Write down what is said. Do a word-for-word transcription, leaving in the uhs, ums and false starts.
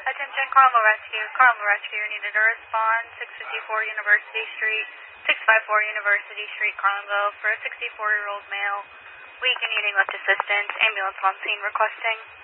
Attention Carmel Rescue. Carmel Rescue needed to respond. six fifty-four University Street, six fifty-four University Street, Carlinville, for a sixty-four-year-old male. Weak and needing lift assistance. Ambulance on scene requesting.